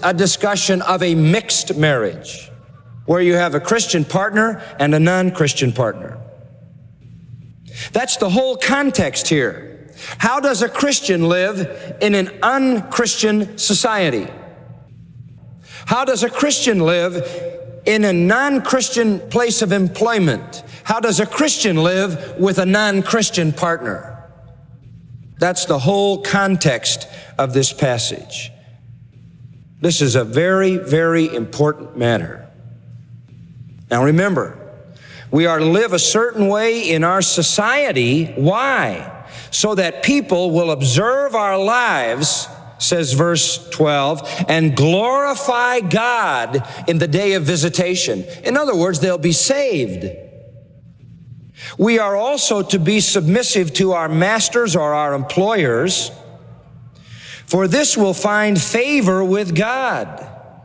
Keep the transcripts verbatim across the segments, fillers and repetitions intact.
a discussion of a mixed marriage, where you have a Christian partner and a non-Christian partner. That's the whole context here. How does a Christian live in an unchristian society? How does a Christian live in a non-Christian place of employment? How does a Christian live with a non-Christian partner? That's the whole context of this passage. This is a very, very important matter. Now remember, we are to live a certain way in our society. Why? So that people will observe our lives, says verse twelve, and glorify God in the day of visitation. In other words, they'll be saved. We are also to be submissive to our masters or our employers, for this will find favor with God.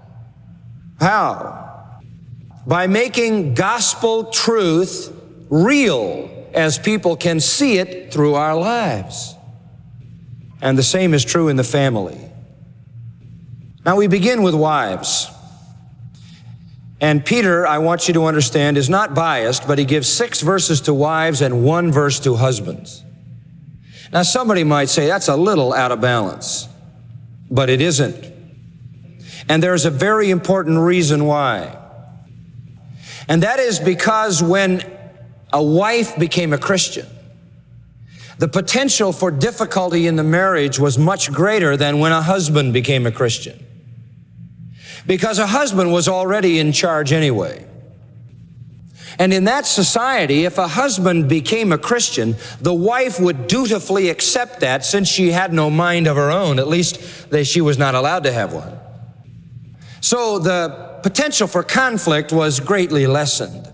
How? By making gospel truth real, as people can see it through our lives. And the same is true in the family. Now we begin with wives. And Peter, I want you to understand, is not biased, but he gives six verses to wives and one verse to husbands. Now somebody might say that's a little out of balance, but it isn't. And there's a very important reason why. And that is because when a wife became a Christian, the potential for difficulty in the marriage was much greater than when a husband became a Christian. Because a husband was already in charge anyway. And in that society, if a husband became a Christian, the wife would dutifully accept that since she had no mind of her own. At least that she was not allowed to have one. So the potential for conflict was greatly lessened.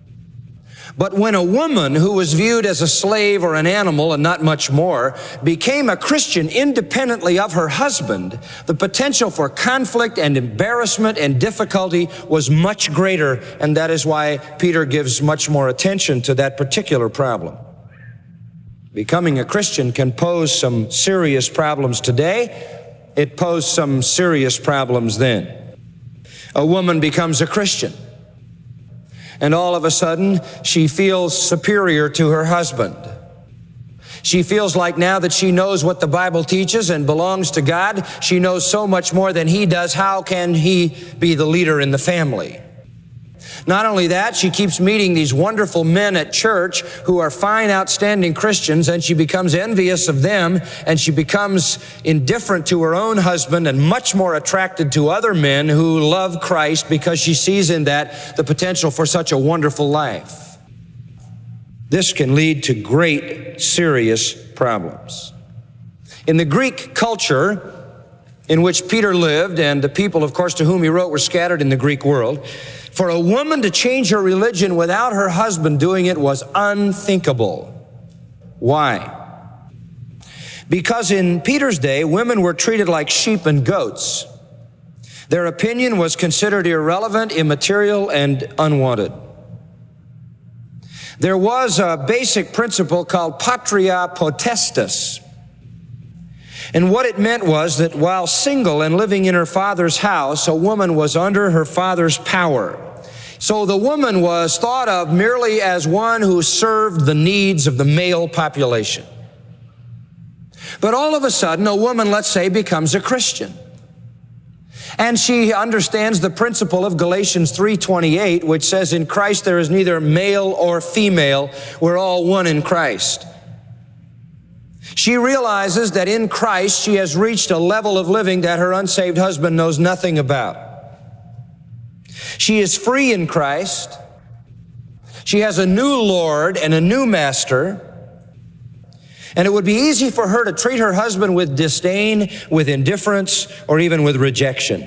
But when a woman who was viewed as a slave or an animal and not much more became a Christian independently of her husband, the potential for conflict and embarrassment and difficulty was much greater, and that is why Peter gives much more attention to that particular problem. Becoming a Christian can pose some serious problems today. It posed some serious problems then. A woman becomes a Christian, and all of a sudden, she feels superior to her husband. She feels like now that she knows what the Bible teaches and belongs to God, she knows so much more than he does. How can he be the leader in the family? Not only that, she keeps meeting these wonderful men at church who are fine, outstanding Christians, and she becomes envious of them, and she becomes indifferent to her own husband and much more attracted to other men who love Christ because she sees in that the potential for such a wonderful life. This can lead to great, serious problems. In the Greek culture in which Peter lived, and the people, of course, to whom he wrote were scattered in the Greek world, for a woman to change her religion without her husband doing it was unthinkable. Why? Because in Peter's day, women were treated like sheep and goats. Their opinion was considered irrelevant, immaterial, and unwanted. There was a basic principle called patria potestas. And what it meant was that while single and living in her father's house, a woman was under her father's power. So the woman was thought of merely as one who served the needs of the male population. But all of a sudden, a woman, let's say, becomes a Christian. And she understands the principle of Galatians three twenty-eight, which says, in Christ there is neither male or female. We're all one in Christ. She realizes that in Christ she has reached a level of living that her unsaved husband knows nothing about. She is free in Christ. She has a new Lord and a new master. And it would be easy for her to treat her husband with disdain, with indifference, or even with rejection.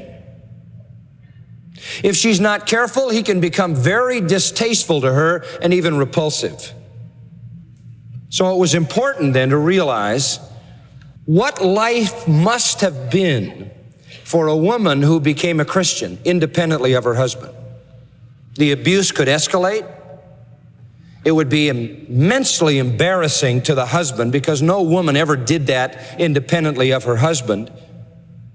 If she's not careful, he can become very distasteful to her and even repulsive. So it was important then to realize what life must have been for a woman who became a Christian independently of her husband. The abuse could escalate. It would be immensely embarrassing to the husband because no woman ever did that independently of her husband.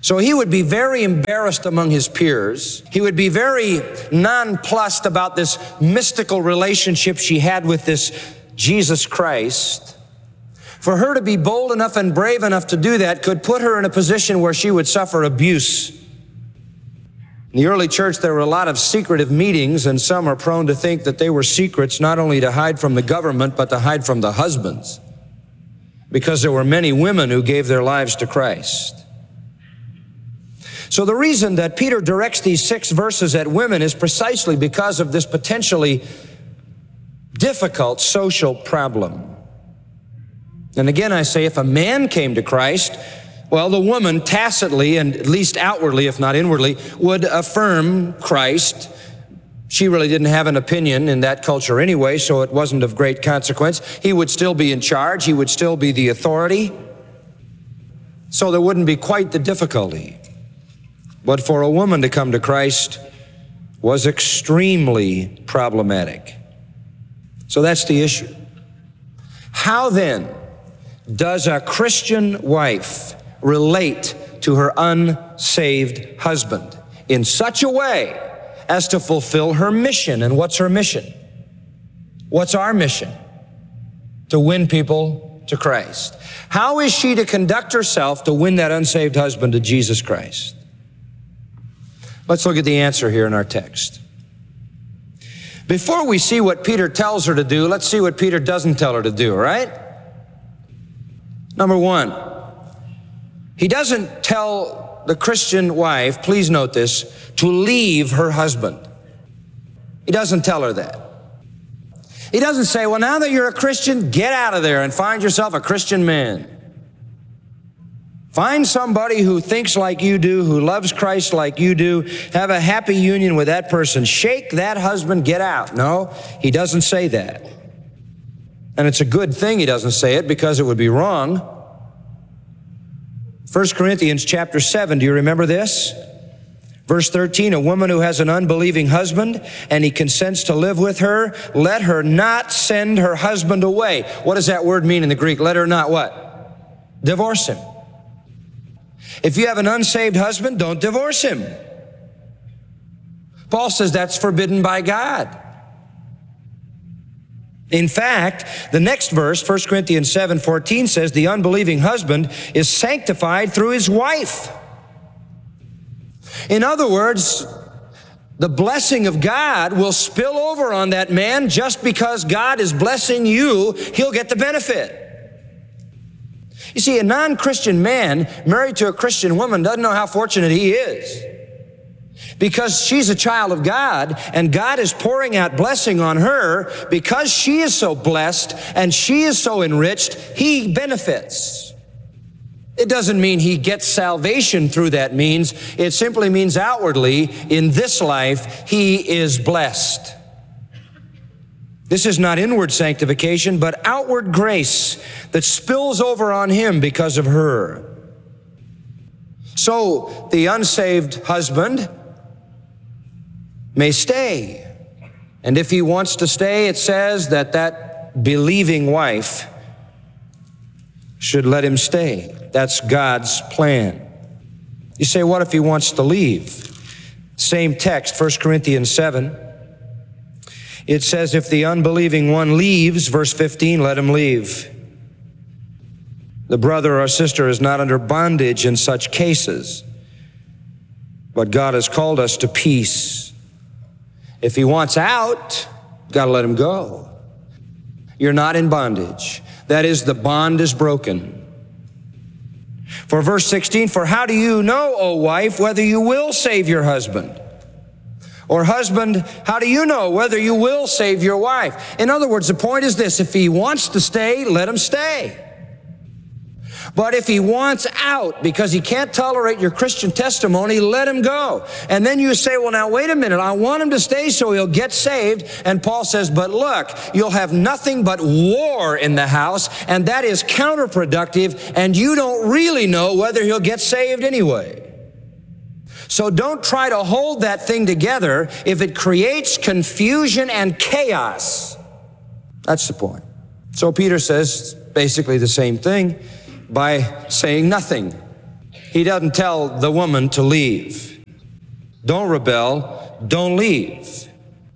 So he would be very embarrassed among his peers. He would be very nonplussed about this mystical relationship she had with this Jesus Christ. For her to be bold enough and brave enough to do that could put her in a position where she would suffer abuse. In the early church, there were a lot of secretive meetings, and some are prone to think that they were secrets not only to hide from the government, but to hide from the husbands, because there were many women who gave their lives to Christ. So the reason that Peter directs these six verses at women is precisely because of this potentially difficult social problem. And again, I say, if a man came to Christ, well, the woman tacitly, and at least outwardly, if not inwardly, would affirm Christ. She really didn't have an opinion in that culture anyway, so it wasn't of great consequence. He would still be in charge. He would still be the authority. So there wouldn't be quite the difficulty. But for a woman to come to Christ was extremely problematic. So that's the issue. How then does a Christian wife relate to her unsaved husband in such a way as to fulfill her mission? And what's her mission? What's our mission? To win people to Christ. How is she to conduct herself to win that unsaved husband to Jesus Christ? Let's look at the answer here in our text. Before we see what Peter tells her to do, let's see what Peter doesn't tell her to do, right? Number one, he doesn't tell the Christian wife, please note this, to leave her husband. He doesn't tell her that. He doesn't say, well, now that you're a Christian, get out of there and find yourself a Christian man. Find somebody who thinks like you do, who loves Christ like you do. Have a happy union with that person. Shake that husband, get out. No, he doesn't say that. And it's a good thing he doesn't say it, because it would be wrong. First Corinthians chapter seven, do you remember this? Verse thirteen, a woman who has an unbelieving husband and he consents to live with her, let her not send her husband away. What does that word mean in the Greek? Let her not what? Divorce him. If you have an unsaved husband, don't divorce him. Paul says that's forbidden by God. In fact, the next verse, First Corinthians seven fourteen, says the unbelieving husband is sanctified through his wife. In other words, the blessing of God will spill over on that man. Just because God is blessing you, he'll get the benefit. You see, a non-Christian man married to a Christian woman doesn't know how fortunate he is, because she's a child of God, and God is pouring out blessing on her. Because she is so blessed and she is so enriched, he benefits. It doesn't mean he gets salvation through that means. It simply means outwardly, in this life, he is blessed. This is not inward sanctification, but outward grace that spills over on him because of her. So the unsaved husband may stay. And if he wants to stay, it says that that believing wife should let him stay. That's God's plan. You say, what if he wants to leave? Same text, First Corinthians seven. It says, if the unbelieving one leaves, verse fifteen, let him leave. The brother or sister is not under bondage in such cases, but God has called us to peace. If he wants out, got to let him go. You're not in bondage. That is, the bond is broken. For verse sixteen, for how do you know, O wife, whether you will save your husband? Or husband, how do you know whether you will save your wife? In other words, the point is this: if he wants to stay, let him stay. But if he wants out because he can't tolerate your Christian testimony, let him go. And then you say, well, now wait a minute, I want him to stay so he'll get saved. And Paul says, but look, you'll have nothing but war in the house, and that is counterproductive, and you don't really know whether he'll get saved anyway. So don't try to hold that thing together if it creates confusion and chaos. That's the point. So Peter says basically the same thing by saying nothing. He doesn't tell the woman to leave. Don't rebel. Don't leave.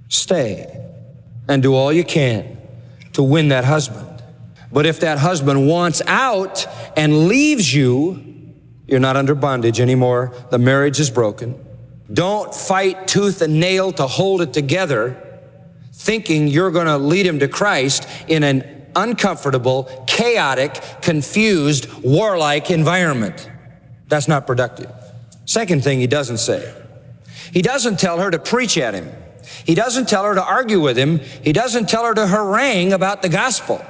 Stay and do all you can to win that husband. But if that husband wants out and leaves you, you're not under bondage anymore. The marriage is broken. Don't fight tooth and nail to hold it together, thinking you're going to lead him to Christ in an uncomfortable, chaotic, confused, warlike environment. That's not productive. Second thing he doesn't say. He doesn't tell her to preach at him. He doesn't tell her to argue with him. He doesn't tell her to harangue about the gospel.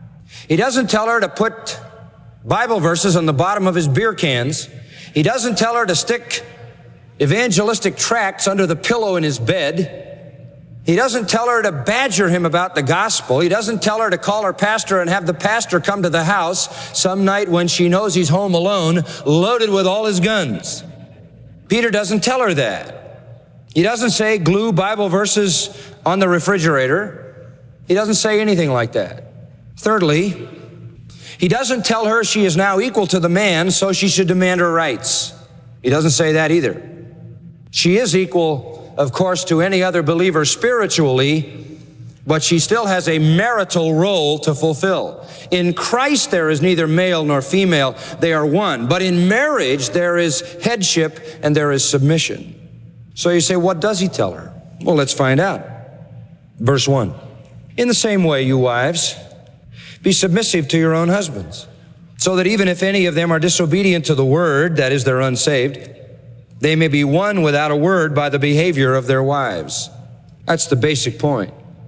He doesn't tell her to put Bible verses on the bottom of his beer cans. He doesn't tell her to stick evangelistic tracts under the pillow in his bed. He doesn't tell her to badger him about the gospel. He doesn't tell her to call her pastor and have the pastor come to the house some night when she knows he's home alone, loaded with all his guns. Peter doesn't tell her that. He doesn't say glue Bible verses on the refrigerator. He doesn't say anything like that. Thirdly, he doesn't tell her she is now equal to the man, so she should demand her rights. He doesn't say that either. She is equal, of course, to any other believer spiritually, but she still has a marital role to fulfill. In Christ, there is neither male nor female. They are one. But in marriage, there is headship and there is submission. So you say, what does he tell her? Well, let's find out. Verse one. In the same way, you wives, be submissive to your own husbands, so that even if any of them are disobedient to the word, that is, they're unsaved, they may be won without a word by the behavior of their wives. That's the basic point.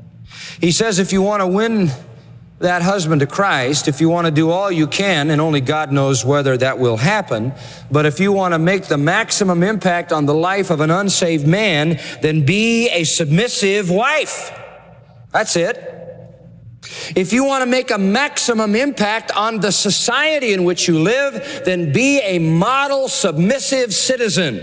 He says if you want to win that husband to Christ, if you want to do all you can, and only God knows whether that will happen, but if you want to make the maximum impact on the life of an unsaved man, then be a submissive wife. That's it. If you want to make a maximum impact on the society in which you live, then be a model submissive citizen.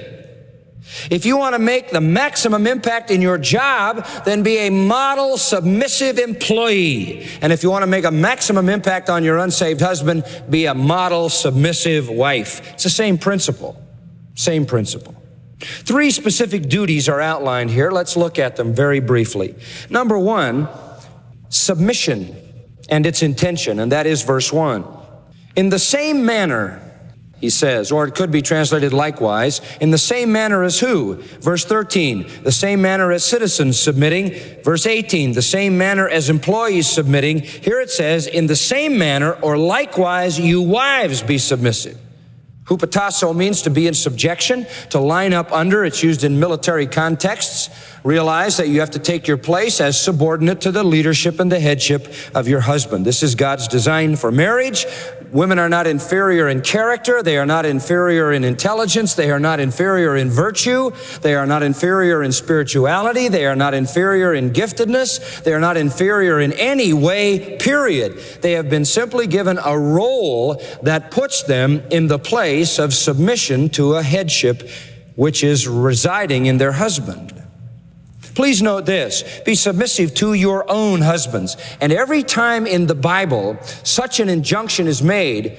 If you want to make the maximum impact in your job, then be a model submissive employee. And if you want to make a maximum impact on your unsaved husband, be a model submissive wife. It's the same principle. Same principle. Three specific duties are outlined here. Let's look at them very briefly. Number one, submission and its intention, and that is verse one. In the same manner, he says, or it could be translated likewise, in the same manner as who? Verse thirteen, the same manner as citizens submitting. Verse eighteen, the same manner as employees submitting. Here it says, in the same manner, or likewise, you wives be submissive. Hupatasso means to be in subjection, to line up under. It's used in military contexts. Realize that you have to take your place as subordinate to the leadership and the headship of your husband. This is God's design for marriage. Women are not inferior in character. They are not inferior in intelligence. They are not inferior in virtue. They are not inferior in spirituality. They are not inferior in giftedness. They are not inferior in any way, period. They have been simply given a role that puts them in the place of submission to a headship which is residing in their husband. Please note this, be submissive to your own husbands. And every time in the Bible such an injunction is made,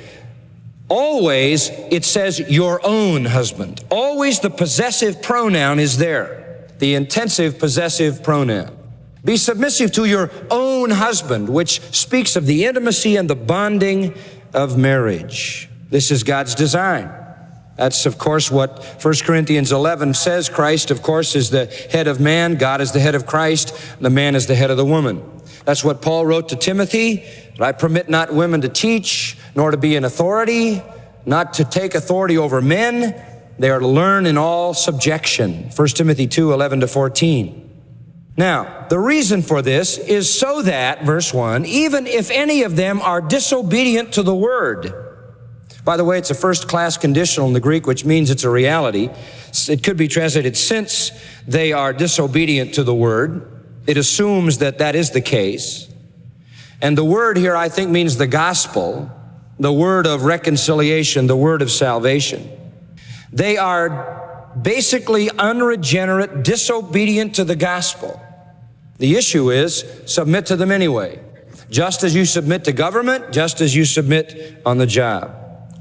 always it says your own husband. Always the possessive pronoun is there, the intensive possessive pronoun. Be submissive to your own husband, which speaks of the intimacy and the bonding of marriage. This is God's design. That's, of course, what First Corinthians eleven says. Christ, of course, is the head of man. God is the head of Christ. The man is the head of the woman. That's what Paul wrote to Timothy. I permit not women to teach, nor to be in authority, not to take authority over men. They are to learn in all subjection. First Timothy two, eleven to fourteen. Now, the reason for this is so that, verse one, even if any of them are disobedient to the word. By the way, it's a first-class conditional in the Greek, which means it's a reality. It could be translated, since they are disobedient to the word. It assumes that that is the case. And the word here, I think, means the gospel, the word of reconciliation, the word of salvation. They are basically unregenerate, disobedient to the gospel. The issue is, submit to them anyway. Just as you submit to government, just as you submit on the job.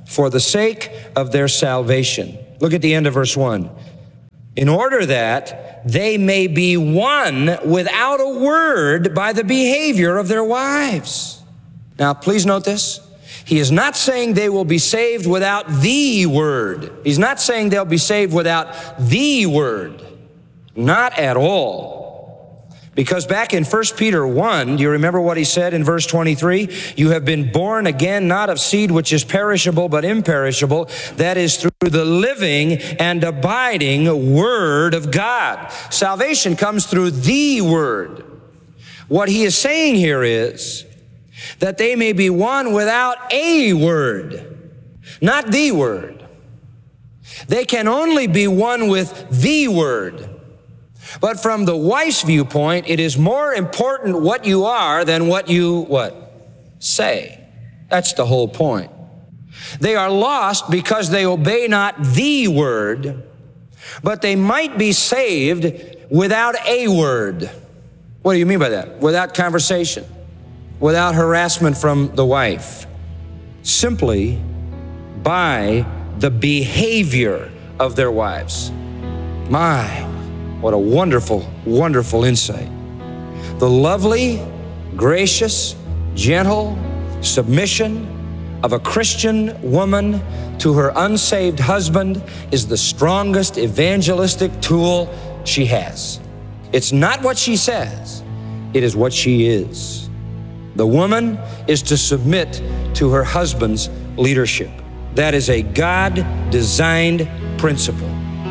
for the sake of their salvation. Look at the end of verse one. In order that they may be won without a word by the behavior of their wives. Now, please note this. He is not saying they will be saved without the word. He's not saying they'll be saved without the word. Not at all. Because back in First Peter one, do you remember what he said in verse twenty-three? You have been born again, not of seed which is perishable, but imperishable. That is through the living and abiding Word of God. Salvation comes through the Word. What he is saying here is that they may be won without a word, not the Word. They can only be won with the Word. But from the wife's viewpoint, it is more important what you are than what you, what? Say. That's the whole point. They are lost because they obey not the word, but they might be saved without a word. What do you mean by that? Without conversation, without harassment from the wife, simply by the behavior of their wives. My, what a wonderful, wonderful insight. The lovely, gracious, gentle submission of a Christian woman to her unsaved husband is the strongest evangelistic tool she has. It's not what she says, it is what she is. The woman is to submit to her husband's leadership. That is a God-designed principle.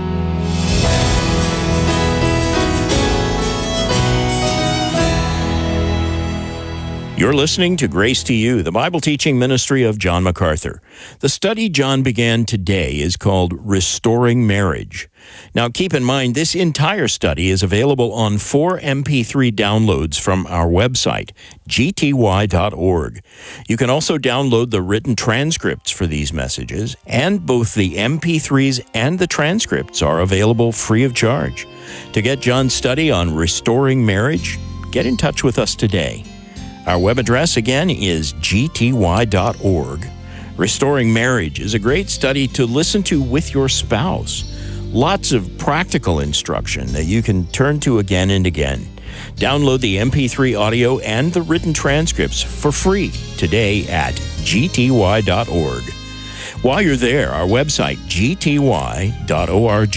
You're listening to Grace to You, the Bible teaching ministry of John MacArthur. The study John began today is called Restoring Marriage. Now, keep in mind, this entire study is available on four M P three downloads from our website, G T Y dot org. You can also download the written transcripts for these messages, and both the M P threes and the transcripts are available free of charge. To get John's study on restoring marriage, get in touch with us today. Our web address, again, is G T Y dot org. Restoring Marriage is a great study to listen to with your spouse. Lots of practical instruction that you can turn to again and again. Download the M P three audio and the written transcripts for free today at G T Y dot org. While you're there, our website, G T Y dot org.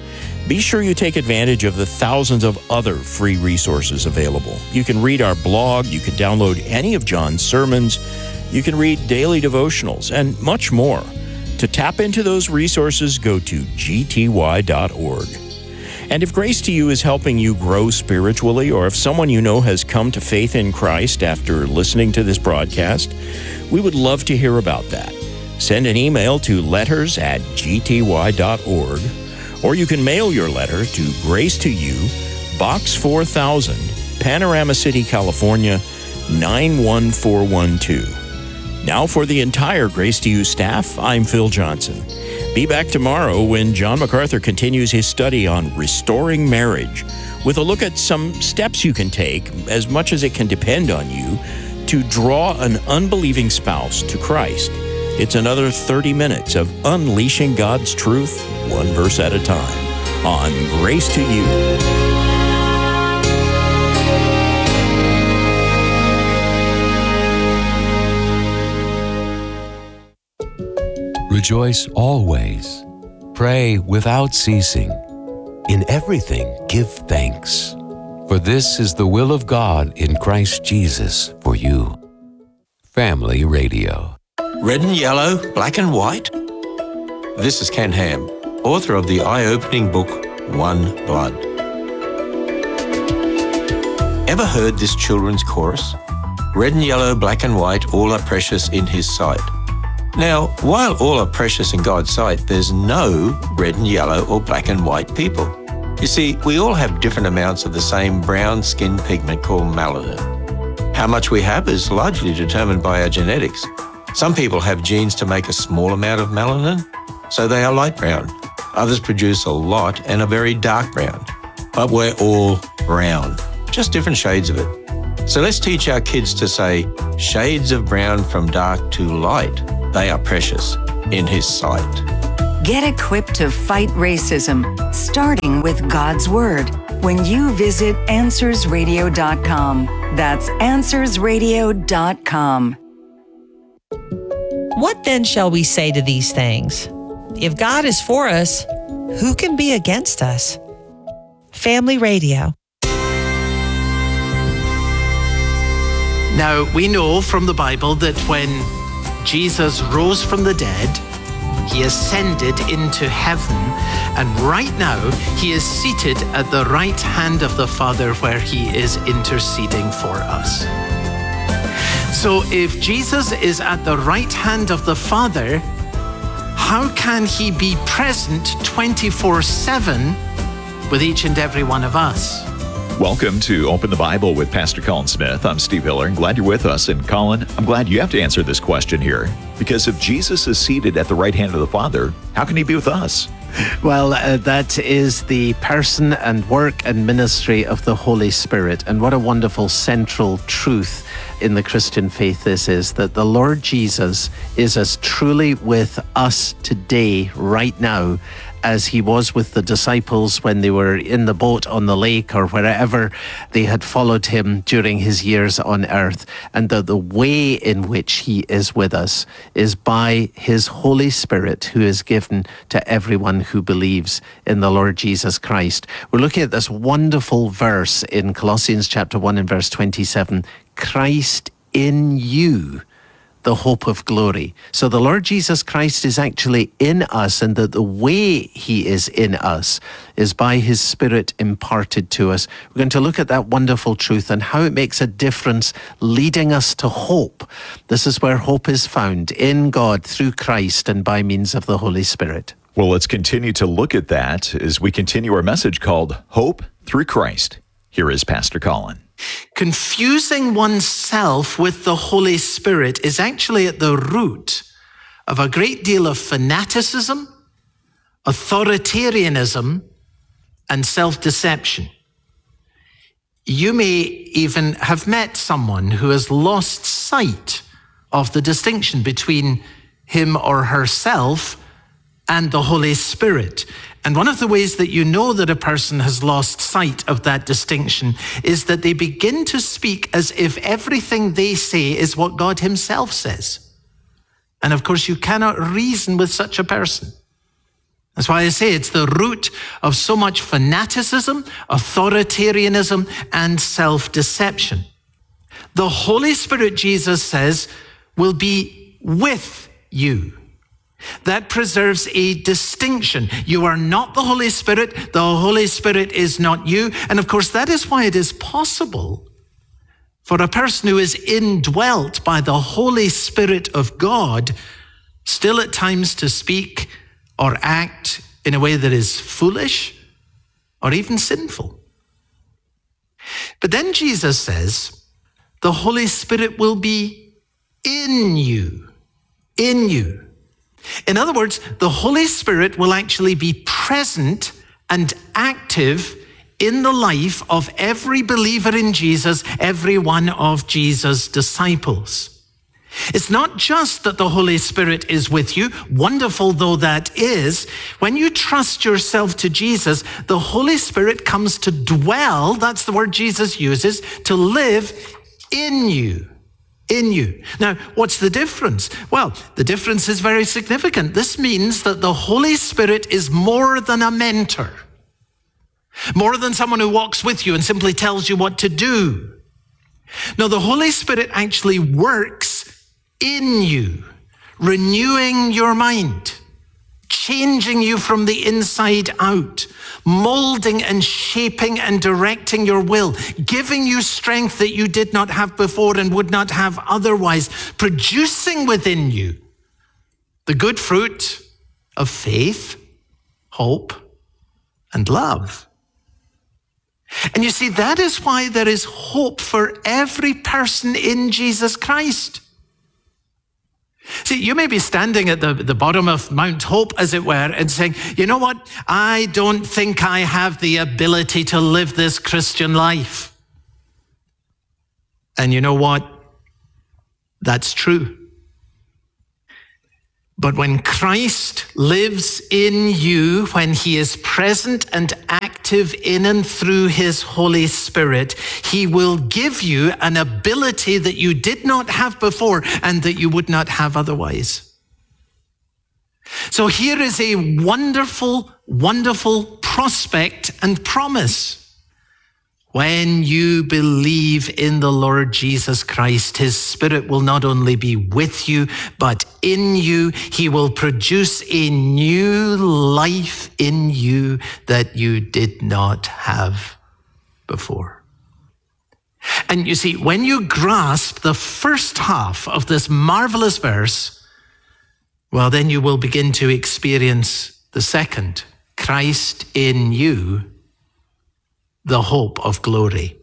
Be sure you take advantage of the thousands of other free resources available. You can read our blog, you can download any of John's sermons, you can read daily devotionals, and much more. To tap into those resources, go to G T Y dot org. And if Grace to You is helping you grow spiritually, or if someone you know has come to faith in Christ after listening to this broadcast, we would love to hear about that. Send an email to letters at G T Y dot org. Or you can mail your letter to Grace to You, Box four thousand, Panorama City, California, nine one four one two. Now for the entire Grace to You staff, I'm Phil Johnson. Be back tomorrow when John MacArthur continues his study on restoring marriage with a look at some steps you can take, as much as it can depend on you, to draw an unbelieving spouse to Christ. It's another thirty minutes of unleashing God's truth, one verse at a time, on Grace to You. Rejoice always. Pray without ceasing. In everything give thanks. For this is the will of God in Christ Jesus for you. Family Radio. Red and yellow, black and white? This is Ken Ham, author of the eye-opening book, One Blood. Ever heard this children's chorus? Red and yellow, black and white, all are precious in His sight. Now, while all are precious in God's sight, there's no red and yellow or black and white people. You see, we all have different amounts of the same brown skin pigment called melanin. How much we have is largely determined by our genetics. Some people have genes to make a small amount of melanin, so they are light brown. Others produce a lot and are very dark brown. But we're all brown, just different shades of it. So let's teach our kids to say, shades of brown from dark to light, they are precious. in His sight. Get equipped to fight racism, starting with God's Word, when you visit answers radio dot com. That's answers radio dot com. What then shall we say to these things? If God is for us, who can be against us? Family Radio. Now, we know from the Bible that when Jesus rose from the dead, He ascended into heaven, and right now He is seated at the right hand of the Father, where He is interceding for us. So if Jesus is at the right hand of the Father, how can He be present twenty-four seven with each and every one of us? Welcome to Open the Bible with Pastor Colin Smith. I'm Steve Hiller, and glad you're with us. And Colin, I'm glad you have to answer this question here, because if Jesus is seated at the right hand of the Father, how can He be with us? Well, uh, that is the person and work and ministry of the Holy Spirit. And what a wonderful central truth in the Christian faith this is, that the Lord Jesus is as truly with us today, right now, as He was with the disciples when they were in the boat on the lake or wherever they had followed Him during His years on earth. And that the way in which He is with us is by His Holy Spirit, who is given to everyone who believes in the Lord Jesus Christ. We're looking at this wonderful verse in Colossians chapter one and verse twenty-seven, Christ in you, the hope of glory. So the Lord Jesus Christ is actually in us, and that the way He is in us is by His Spirit imparted to us. We're going to look at that wonderful truth and how it makes a difference, leading us to hope. This is where hope is found, in God, through Christ, and by means of the Holy Spirit. Well, let's continue to look at that as we continue our message called Hope Through Christ. Here is Pastor Colin. Confusing oneself with the Holy Spirit is actually at the root of a great deal of fanaticism, authoritarianism, and self-deception. You may even have met someone who has lost sight of the distinction between him or herself and the Holy Spirit. And one of the ways that you know that a person has lost sight of that distinction is that they begin to speak as if everything they say is what God Himself says. And of course, you cannot reason with such a person. That's why I say it's the root of so much fanaticism, authoritarianism, and self-deception. The Holy Spirit, Jesus says, will be with you. That preserves a distinction. You are not the Holy Spirit. The Holy Spirit is not you. And of course, that is why it is possible for a person who is indwelt by the Holy Spirit of God still at times to speak or act in a way that is foolish or even sinful. But then Jesus says, the Holy Spirit will be in you, in you. In other words, the Holy Spirit will actually be present and active in the life of every believer in Jesus, every one of Jesus' disciples. It's not just that the Holy Spirit is with you, wonderful though that is. When you trust yourself to Jesus, the Holy Spirit comes to dwell, that's the word Jesus uses, to live in you. In you. Now, what's the difference? Well, the difference is very significant. This means that the Holy Spirit is more than a mentor, more than someone who walks with you and simply tells you what to do. No, the Holy Spirit actually works in you, renewing your mind, changing you from the inside out, molding and shaping and directing your will, giving you strength that you did not have before and would not have otherwise, producing within you the good fruit of faith, hope, and love. And you see, that is why there is hope for every person in Jesus Christ. See, you may be standing at the, the bottom of Mount Hope, as it were, and saying, you know what? I don't think I have the ability to live this Christian life. And you know what? That's true. But when Christ lives in you, when he is present and active in and through his Holy Spirit, he will give you an ability that you did not have before and that you would not have otherwise. So here is a wonderful, wonderful prospect and promise. When you believe in the Lord Jesus Christ, his Spirit will not only be with you, but in you. He will produce a new life in you that you did not have before. And you see, when you grasp the first half of this marvelous verse, well, then you will begin to experience the second, Christ in you, the hope of glory.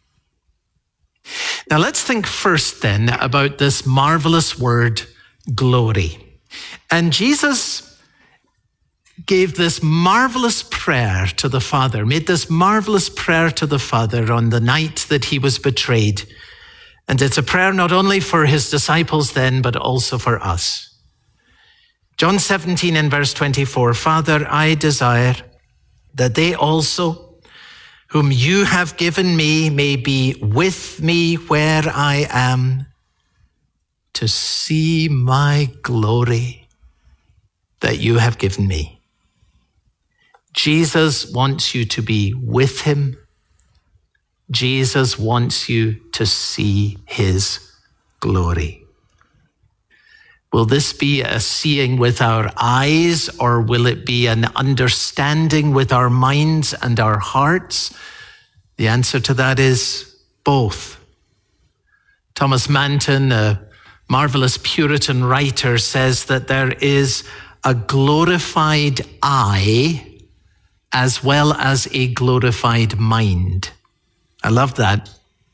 Now let's think first then about this marvelous word, glory. And Jesus gave this marvelous prayer to the Father, made this marvelous prayer to the Father on the night that he was betrayed. And it's a prayer not only for his disciples then, but also for us. John seventeen and verse twenty-four, Father, I desire that they also, whom you have given me, may be with me where I am, to see my glory that you have given me. Jesus wants you to be with him. Jesus wants you to see his glory. Will this be a seeing with our eyes, or will it be an understanding with our minds and our hearts? The answer to that is both. Thomas Manton, a marvelous Puritan writer, says that there is a glorified eye as well as a glorified mind. I love that.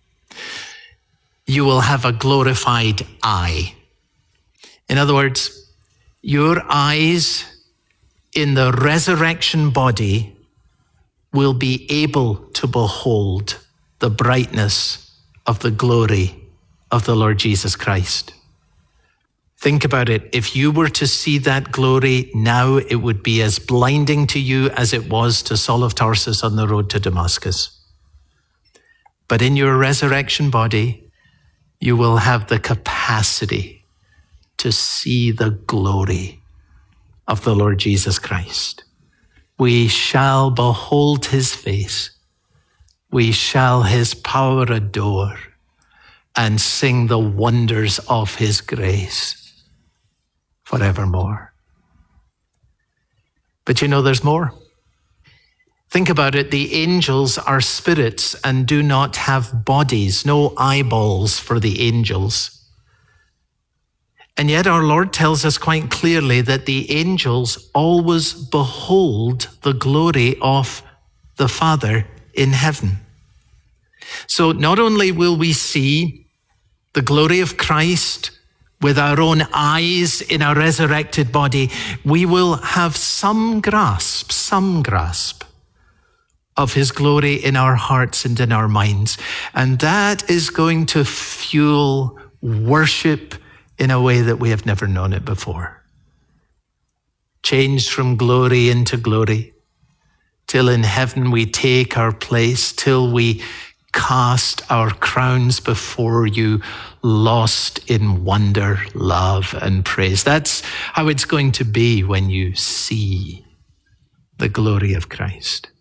You will have a glorified eye. In other words, your eyes in the resurrection body will be able to behold the brightness of the glory of the Lord Jesus Christ. Think about it. If you were to see that glory now, it would be as blinding to you as it was to Saul of Tarsus on the road to Damascus. But in your resurrection body, you will have the capacity to see the glory of the Lord Jesus Christ. We shall behold his face. We shall his power adore and sing the wonders of his grace forevermore. But you know, there's more. Think about it. The angels are spirits and do not have bodies, no eyeballs for the angels. And yet our Lord tells us quite clearly that the angels always behold the glory of the Father in heaven. So not only will we see the glory of Christ with our own eyes in our resurrected body, we will have some grasp, some grasp of his glory in our hearts and in our minds. And that is going to fuel worship in a way that we have never known it before. Changed from glory into glory, till in heaven we take our place, till we cast our crowns before you, lost in wonder, love, and praise. That's how it's going to be when you see the glory of Christ.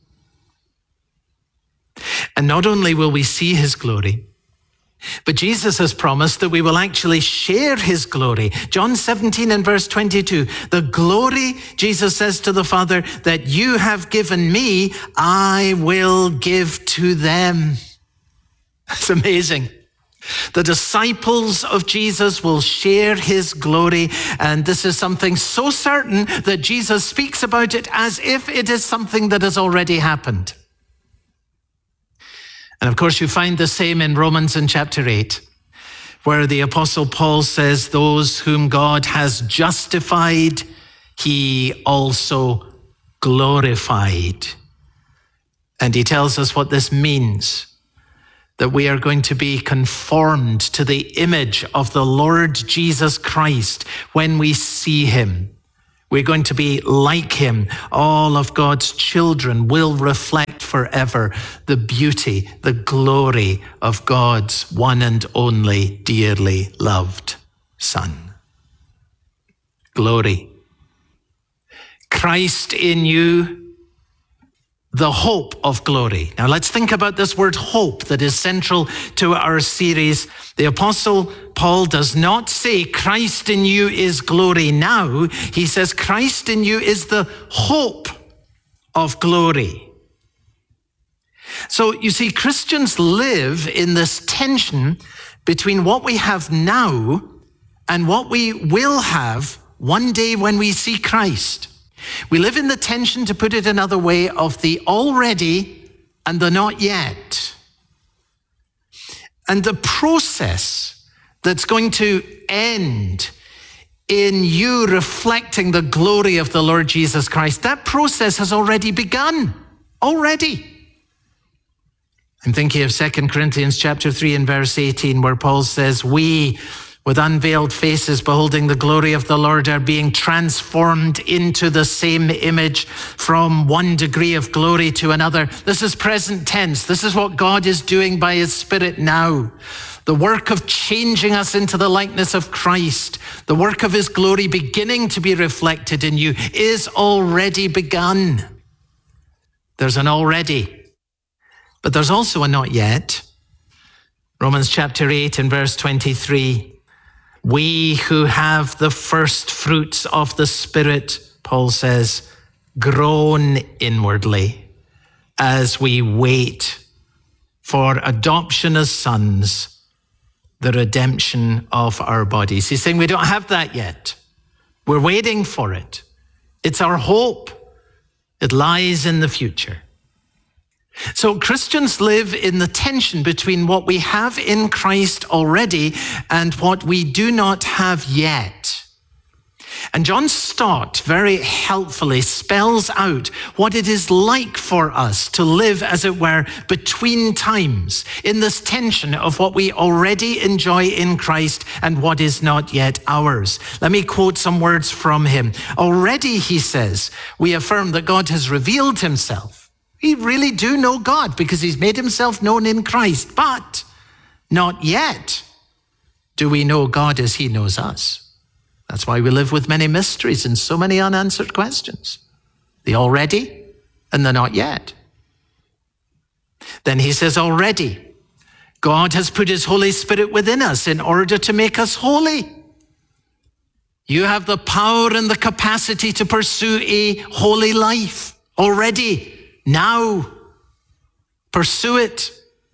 And not only will we see his glory, but Jesus has promised that we will actually share his glory. John seventeen and verse twenty-two, the glory, Jesus says to the Father, that you have given me, I will give to them. That's amazing. The disciples of Jesus will share his glory, and this is something so certain that Jesus speaks about it as if it is something that has already happened. And of course, you find the same in Romans in chapter eight, where the Apostle Paul says, those whom God has justified, he also glorified. And he tells us what this means, that we are going to be conformed to the image of the Lord Jesus Christ when we see him. We're going to be like him. All of God's children will reflect forever the beauty, the glory of God's one and only dearly loved Son. Glory. Christ in you, the hope of glory. Now let's think about this word hope that is central to our series. The Apostle Paul does not say Christ in you is glory now. He says Christ in you is the hope of glory. So you see, Christians live in this tension between what we have now and what we will have one day when we see Christ. We live in the tension, to put it another way, of the already and the not yet. And the process that's going to end in you reflecting the glory of the Lord Jesus Christ, that process has already begun. Already. I'm thinking of Second Corinthians chapter three and verse eighteen, where Paul says, we, with unveiled faces, beholding the glory of the Lord, are being transformed into the same image from one degree of glory to another. This is present tense. This is what God is doing by his Spirit now. The work of changing us into the likeness of Christ, the work of his glory beginning to be reflected in you, is already begun. There's an already, but there's also a not yet. Romans chapter eight and verse twenty-three. We who have the first fruits of the Spirit, Paul says, groan inwardly as we wait for adoption as sons, the redemption of our bodies. He's saying we don't have that yet. We're waiting for it. It's our hope. It lies in the future. So Christians live in the tension between what we have in Christ already and what we do not have yet. And John Stott very helpfully spells out what it is like for us to live, as it were, between times, in this tension of what we already enjoy in Christ and what is not yet ours. Let me quote some words from him. Already, he says, we affirm that God has revealed himself. We really do know God because he's made himself known in Christ, but not yet do we know God as he knows us. That's why we live with many mysteries and so many unanswered questions. The already and the not yet. Then he says, already, God has put his Holy Spirit within us in order to make us holy. You have the power and the capacity to pursue a holy life already. Now, pursue it.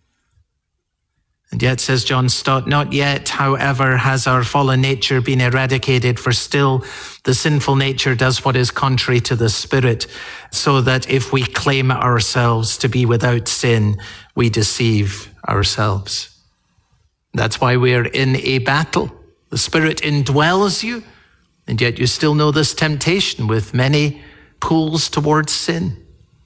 And yet, says John Stott, not yet, however, has our fallen nature been eradicated, for still the sinful nature does what is contrary to the Spirit, so that if we claim ourselves to be without sin, we deceive ourselves. That's why we're in a battle. The Spirit indwells you, and yet you still know this temptation with many pulls towards sin.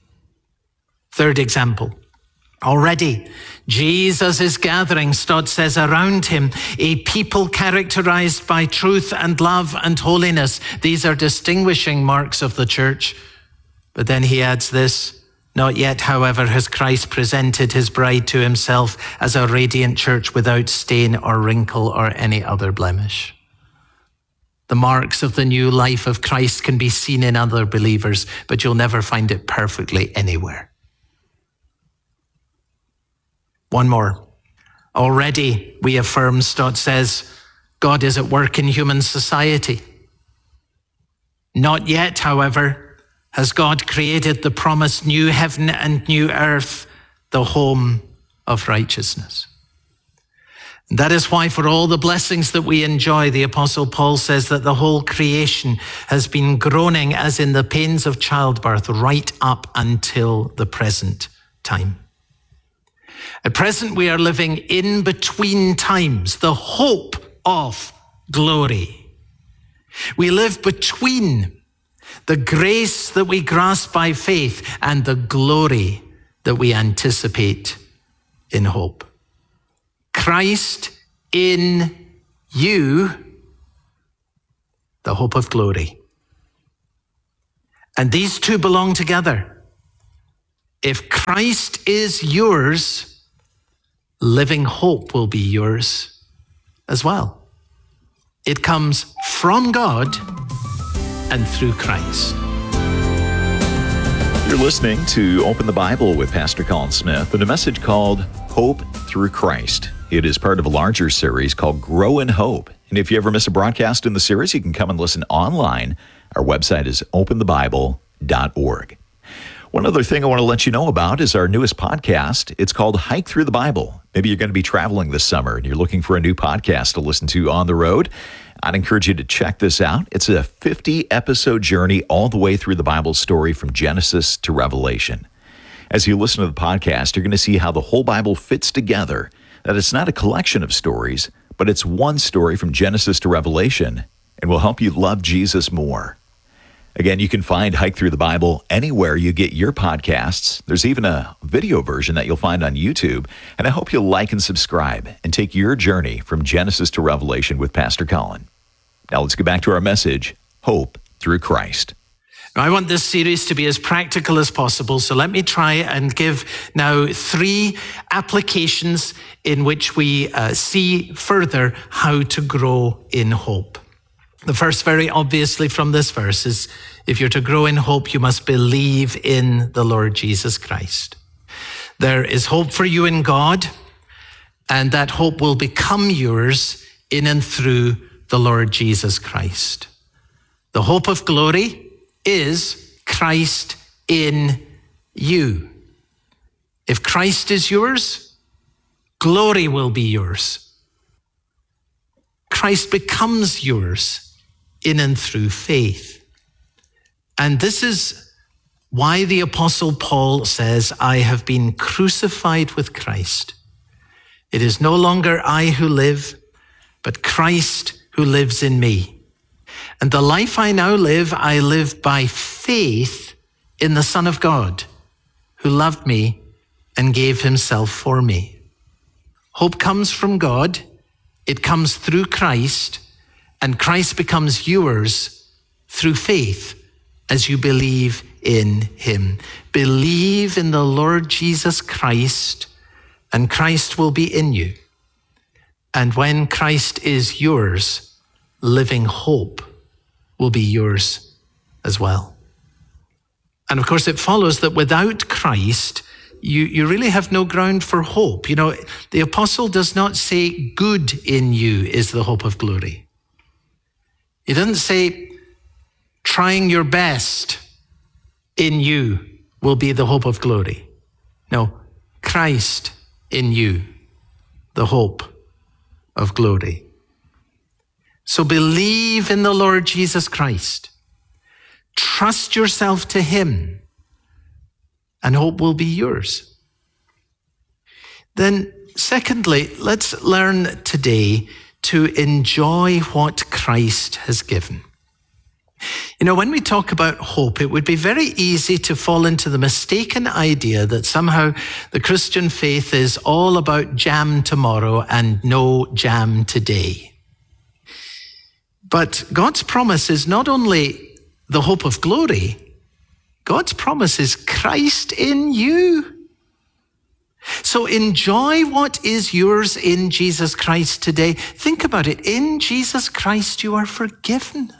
Third example, already Jesus is gathering, Stott says, around him a people characterized by truth and love and holiness. These are distinguishing marks of the church. But then he adds this, not yet, however, has Christ presented his bride to himself as a radiant church without stain or wrinkle or any other blemish. The marks of the new life of Christ can be seen in other believers, but you'll never find it perfectly anywhere. One more. Already, we affirm, Stott says, God is at work in human society. Not yet, however, has God created the promised new heaven and new earth, the home of righteousness. And that is why, for all the blessings that we enjoy, the Apostle Paul says that the whole creation has been groaning as in the pains of childbirth right up until the present time. At present, we are living in between times, the hope of glory. We live between the grace that we grasp by faith and the glory that we anticipate in hope. Christ in you, the hope of glory. And these two belong together. If Christ is yours, living hope will be yours as well. It comes from God and through Christ. You're listening to Open the Bible with Pastor Colin Smith and a message called Hope Through Christ. It is part of a larger series called Grow in Hope. And if you ever miss a broadcast in the series, you can come and listen online. Our website is open the bible dot org. One other thing I want to let you know about is our newest podcast. It's called Hike Through the Bible. Maybe you're going to be traveling this summer and you're looking for a new podcast to listen to on the road. I'd encourage you to check this out. It's a fifty episode journey all the way through the Bible story from Genesis to Revelation. As you listen to the podcast, you're going to see how the whole Bible fits together, that it's not a collection of stories, but it's one story from Genesis to Revelation, and will help you love Jesus more. Again, you can find Hike Through the Bible anywhere you get your podcasts. There's even a video version that you'll find on YouTube. And I hope you'll like and subscribe and take your journey from Genesis to Revelation with Pastor Colin. Now let's get back to our message, Hope Through Christ. Now, I want this series to be as practical as possible, so let me try and give now three applications in which we uh, see further how to grow in hope. The first, very obviously from this verse, is if you're to grow in hope, you must believe in the Lord Jesus Christ. There is hope for you in God, and that hope will become yours in and through the Lord Jesus Christ. The hope of glory is Christ in you. If Christ is yours, glory will be yours. Christ becomes yours in and through faith. And this is why the Apostle Paul says, I have been crucified with Christ. It is no longer I who live, but Christ who lives in me. And the life I now live, I live by faith in the Son of God, who loved me and gave himself for me. Hope comes from God. It comes through Christ, and Christ becomes yours through faith as you believe in him. Believe in the Lord Jesus Christ, and Christ will be in you. And when Christ is yours, living hope will be yours as well. And of course, it follows that without Christ, You, you really have no ground for hope. You know, the apostle does not say good in you is the hope of glory. He doesn't say trying your best in you will be the hope of glory. No, Christ in you, the hope of glory. So believe in the Lord Jesus Christ. Trust yourself to him, and hope will be yours. Then, secondly, let's learn today to enjoy what Christ has given. You know, when we talk about hope, it would be very easy to fall into the mistaken idea that somehow the Christian faith is all about jam tomorrow and no jam today. But God's promise is not only the hope of glory, God's promise is Christ in you. So enjoy what is yours in Jesus Christ today. Think about it. In Jesus Christ, you are forgiven.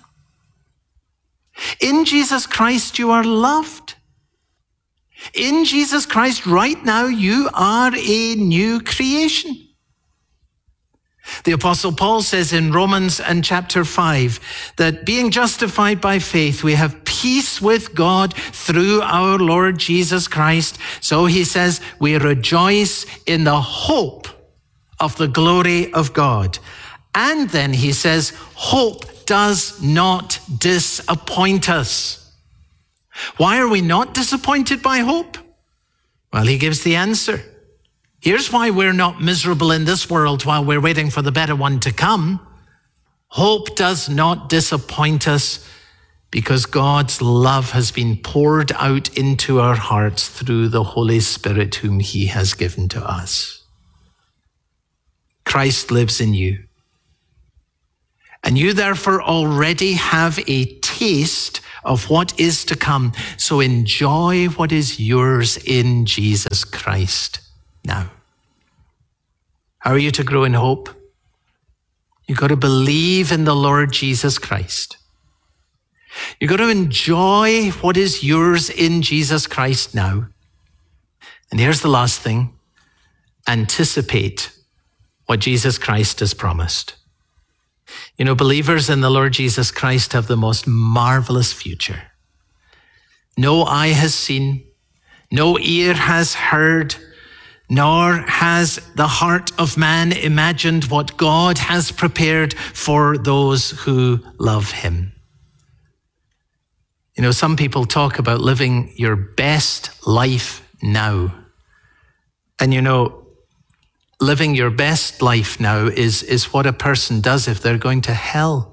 In Jesus Christ, you are loved. In Jesus Christ, right now, you are a new creation. The Apostle Paul says in Romans and chapter five that being justified by faith, we have peace with God through our Lord Jesus Christ. So he says, we rejoice in the hope of the glory of God. And then he says, hope does not disappoint us. Why are we not disappointed by hope? Well, he gives the answer. Here's why we're not miserable in this world while we're waiting for the better one to come. Hope does not disappoint us because God's love has been poured out into our hearts through the Holy Spirit whom he has given to us. Christ lives in you. And you therefore already have a taste of what is to come. So enjoy what is yours in Jesus Christ now. How are you to grow in hope? You've got to believe in the Lord Jesus Christ. You've got to enjoy what is yours in Jesus Christ now. And here's the last thing. Anticipate what Jesus Christ has promised. You know, believers in the Lord Jesus Christ have the most marvelous future. No eye has seen, no ear has heard, nor has the heart of man imagined what God has prepared for those who love him. You know, some people talk about living your best life now. And you know, living your best life now is, is what a person does if they're going to hell.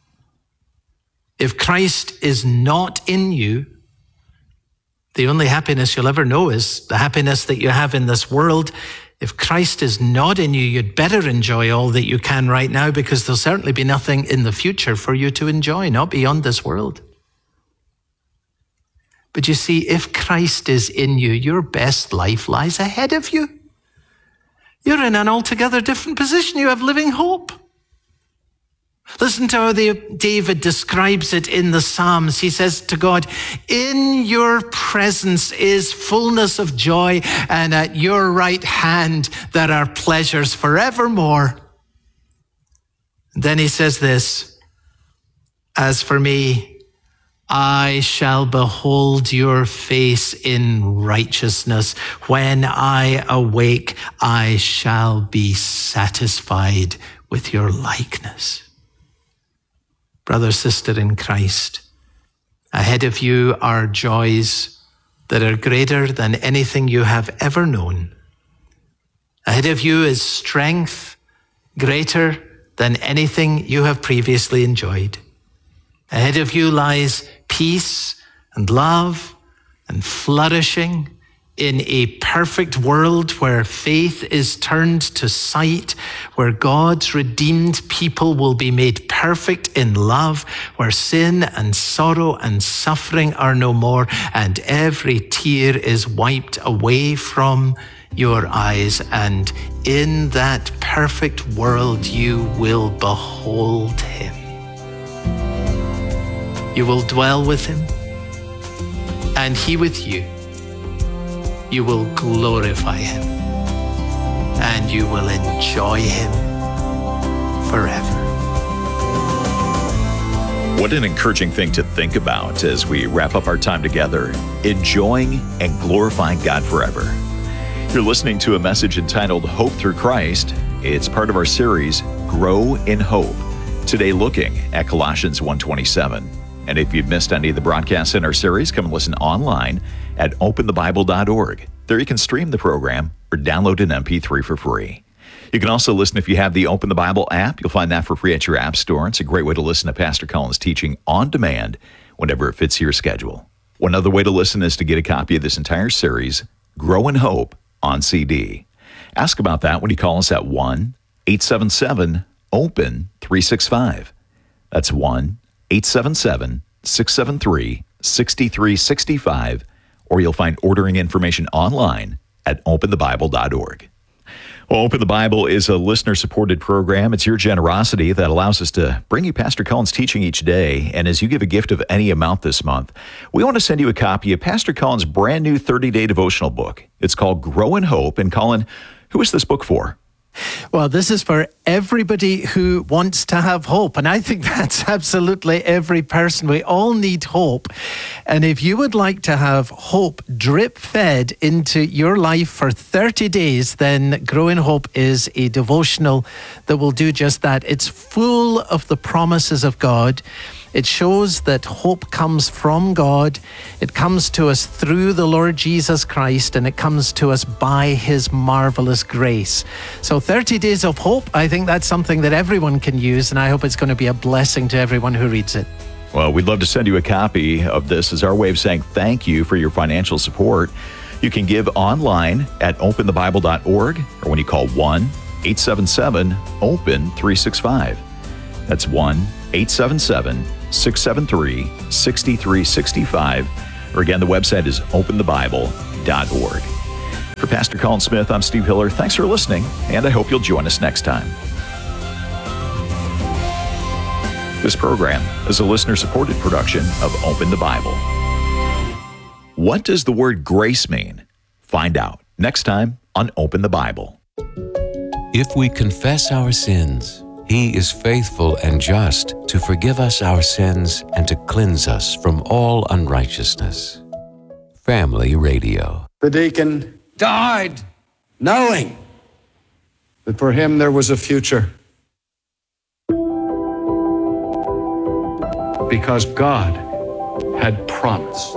If Christ is not in you, the only happiness you'll ever know is the happiness that you have in this world. If Christ is not in you, you'd better enjoy all that you can right now, because there'll certainly be nothing in the future for you to enjoy, not beyond this world. But you see, if Christ is in you, your best life lies ahead of you. You're in an altogether different position. You have living hope. Listen to how David describes it in the Psalms. He says to God, in your presence is fullness of joy, and at your right hand there are pleasures forevermore. Then he says this, as for me, I shall behold your face in righteousness. When I awake, I shall be satisfied with your likeness. Brother, sister in Christ, ahead of you are joys that are greater than anything you have ever known. Ahead of you is strength greater than anything you have previously enjoyed. Ahead of you lies peace and love and flourishing in a perfect world where faith is turned to sight, where God's redeemed people will be made perfect in love, where sin and sorrow and suffering are no more, and every tear is wiped away from your eyes. And in that perfect world, you will behold him. You will dwell with him, and he with you. You will glorify him, and you will enjoy him forever. What an encouraging thing to think about as we wrap up our time together, enjoying and glorifying God forever. You're listening to a message entitled Hope Through Christ. It's part of our series, Grow in Hope. Today looking at Colossians one twenty-seven. And if you've missed any of the broadcasts in our series, come and listen online at open the bible dot org. There you can stream the program or download an M P three for free. You can also listen if you have the Open the Bible app. You'll find that for free at your app store. It's a great way to listen to Pastor Colin's teaching on demand whenever it fits your schedule. One other way to listen is to get a copy of this entire series, Grow in Hope, on C D. Ask about that when you call us at one eight seven seven open three six five. That's one eight seven seven six seven three six three six five, or you'll find ordering information online at open the bible dot org. Well, Open the Bible is a listener-supported program. It's your generosity that allows us to bring you Pastor Colin's teaching each day. And as you give a gift of any amount this month, we want to send you a copy of Pastor Colin's brand new thirty-day devotional book. It's called Grow in Hope. And Colin, who is this book for? Well, this is for everybody who wants to have hope. And I think that's absolutely every person. We all need hope. And if you would like to have hope drip fed into your life for thirty days, then Grow in Hope is a devotional that will do just that. It's full of the promises of God. It shows that hope comes from God. It comes to us through the Lord Jesus Christ, and it comes to us by his marvelous grace. So thirty days of hope, I think that's something that everyone can use, and I hope it's going to be a blessing to everyone who reads it. Well, we'd love to send you a copy of this as our way of saying thank you for your financial support. You can give online at open the bible dot org, or when you call one eight seven seven, open three six five. That's one eight seven seven, six seven three, six three six five. Or again, the website is open the bible dot org. For Pastor Colin Smith, I'm Steve Hiller. Thanks for listening, and I hope you'll join us next time. This program is a listener-supported production of Open the Bible. What does the word grace mean? Find out next time on Open the Bible. If we confess our sins, He is faithful and just to forgive us our sins and to cleanse us from all unrighteousness. Family Radio. The deacon died knowing that for him there was a future. Because God had promised.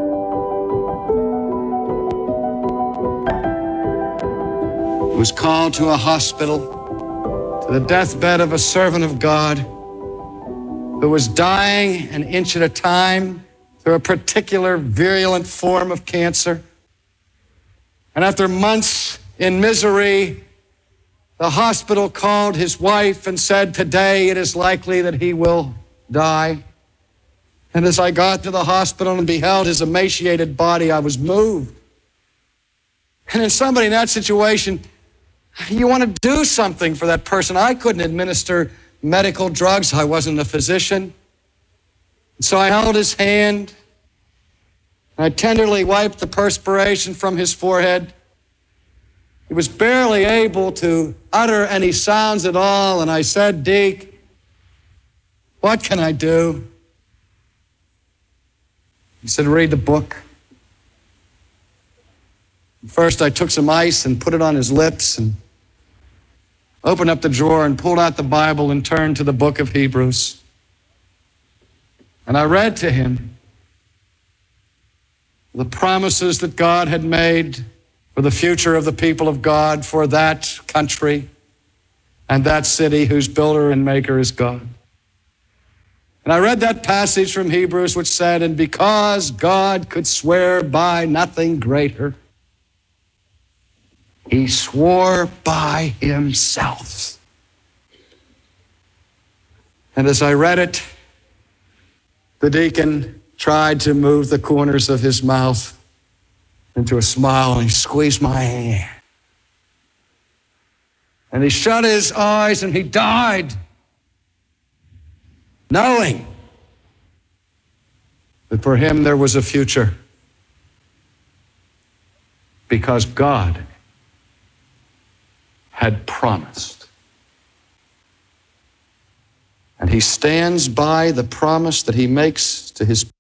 He was called to a hospital, to the deathbed of a servant of God who was dying an inch at a time through a particular virulent form of cancer. And after months in misery, the hospital called his wife and said, "Today it is likely that he will die." And as I got to the hospital and beheld his emaciated body, I was moved. And in somebody in that situation, you want to do something for that person. I couldn't administer medical drugs. I wasn't a physician. And so I held his hand. And I tenderly wiped the perspiration from his forehead. He was barely able to utter any sounds at all. And I said, "Deke, what can I do?" He said, "Read the book." First, I took some ice and put it on his lips and opened up the drawer and pulled out the Bible and turned to the book of Hebrews. And I read to him the promises that God had made for the future of the people of God, for that country and that city whose builder and maker is God. And I read that passage from Hebrews which said, "And because God could swear by nothing greater, He swore by Himself." And as I read it, the deacon tried to move the corners of his mouth into a smile, and he squeezed my hand. And he shut his eyes and he died, knowing that for him there was a future. Because God had promised. And he stands by the promise that he makes to his